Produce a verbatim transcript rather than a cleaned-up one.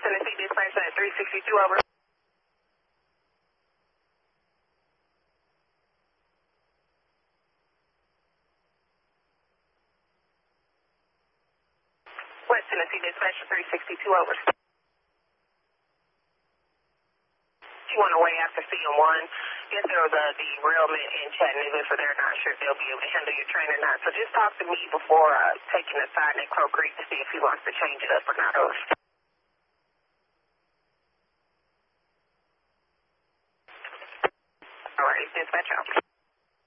Tennessee dispatch at three sixty-two over. West Tennessee dispatch at three sixty-two over. You on the way after C M one. Yes, there was a derailment in Chattanooga, so they're not sure if they'll be able to handle your train or not. So just talk to me before uh, taking a side at Crow Creek to see if he wants to change it up or not. Over. All right, dispatch out.